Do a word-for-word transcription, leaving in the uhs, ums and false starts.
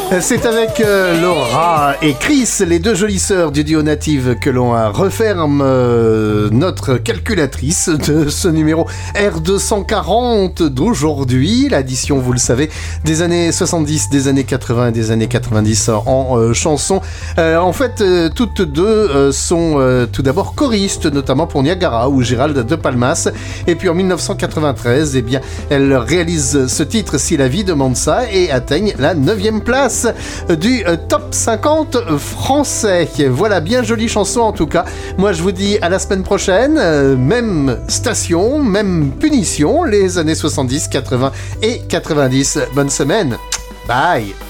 C'est avec euh, Laura et Chris, les deux jolies sœurs du duo Native, que l'on referme euh, notre calculatrice de ce numéro R deux cent quarante d'aujourd'hui. L'addition, vous le savez, des années soixante-dix, des années quatre-vingts et des années quatre-vingt-dix en euh, chanson. Euh, en fait, euh, toutes deux euh, sont euh, tout d'abord choristes, notamment pour Niagara ou Gérald de Palmas. Et puis en mille neuf cent quatre-vingt-treize, eh bien, elles réalisent ce titre Si la vie demande ça et atteignent la neuvième place du top cinquante français. Voilà, bien jolie chanson en tout cas. Moi je vous dis à la semaine prochaine, euh, même station, même punition, les années soixante-dix, quatre-vingts et quatre-vingt-dix. Bonne semaine, bye.